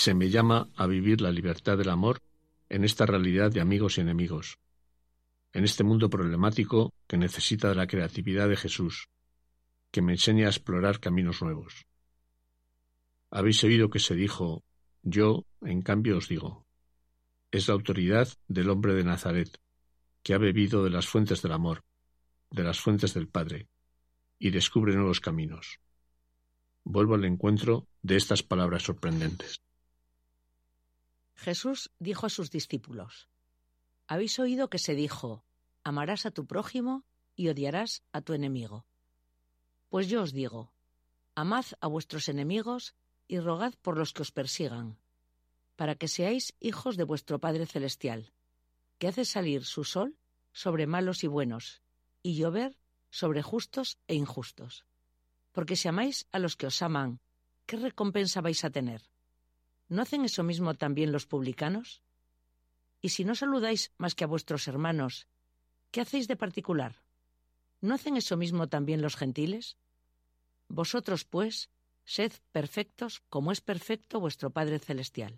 se me llama a vivir la libertad del amor en esta realidad de amigos y enemigos, en este mundo problemático que necesita de la creatividad de Jesús, que me enseña a explorar caminos nuevos. Habéis oído que se dijo, yo, en cambio, os digo. Es la autoridad del hombre de Nazaret, que ha bebido de las fuentes del amor, de las fuentes del Padre, y descubre nuevos caminos. Vuelvo al encuentro de estas palabras sorprendentes. Jesús dijo a sus discípulos, habéis oído que se dijo, amarás a tu prójimo y odiarás a tu enemigo. Pues yo os digo, amad a vuestros enemigos y rogad por los que os persigan, para que seáis hijos de vuestro Padre Celestial, que hace salir su sol sobre malos y buenos, y llover sobre justos e injustos. Porque si amáis a los que os aman, ¿qué recompensa vais a tener? ¿No hacen eso mismo también los publicanos? Y si no saludáis más que a vuestros hermanos, ¿qué hacéis de particular? ¿No hacen eso mismo también los gentiles? Vosotros, pues, sed perfectos como es perfecto vuestro Padre Celestial.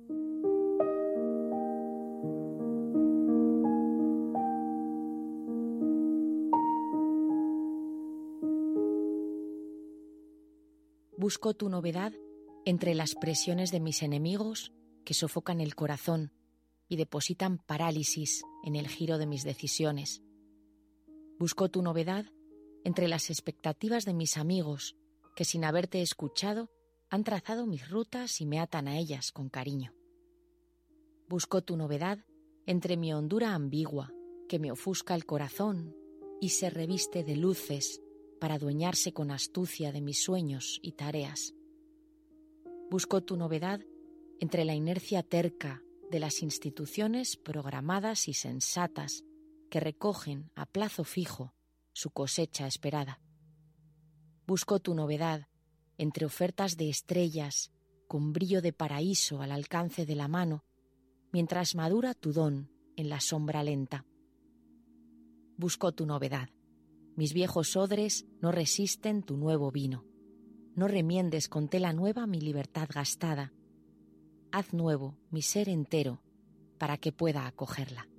Busco tu novedad entre las presiones de mis enemigos que sofocan el corazón y depositan parálisis en el giro de mis decisiones. Busco tu novedad entre las expectativas de mis amigos que sin haberte escuchado han trazado mis rutas y me atan a ellas con cariño. Busco tu novedad entre mi hondura ambigua que me ofusca el corazón y se reviste de luces para adueñarse con astucia de mis sueños y tareas. Busco tu novedad entre la inercia terca de las instituciones programadas y sensatas que recogen a plazo fijo su cosecha esperada. Busco tu novedad entre ofertas de estrellas con brillo de paraíso al alcance de la mano, mientras madura tu don en la sombra lenta. Busco tu novedad. Mis viejos odres no resisten tu nuevo vino. No remiendes con tela nueva mi libertad gastada. Haz nuevo mi ser entero para que pueda acogerla.